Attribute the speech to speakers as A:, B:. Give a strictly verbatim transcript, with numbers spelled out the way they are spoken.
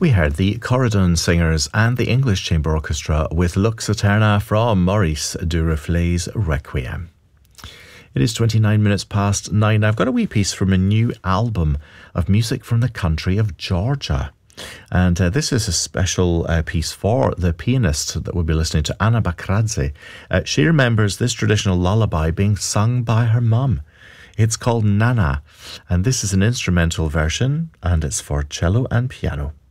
A: We heard the Corridon Singers and the English Chamber Orchestra with Lux Eterna from Maurice Duruflé's Requiem. It is twenty-nine minutes past nine. I've got a wee piece from a new album of music from the country of Georgia. And uh, this is a special uh, piece for the pianist that we'll be listening to, Anna Bakradze. Uh, she remembers this traditional lullaby being sung by her mum. It's called Nana, and this is an instrumental version, and it's for cello and piano.